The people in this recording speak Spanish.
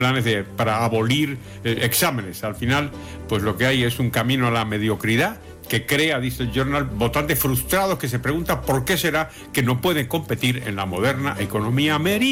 planes para abolir exámenes. Al final, pues lo que hay es un camino a la mediocridad que crea, dice el Journal, votantes frustrados que se preguntan por qué será que no pueden competir en la moderna economía americana.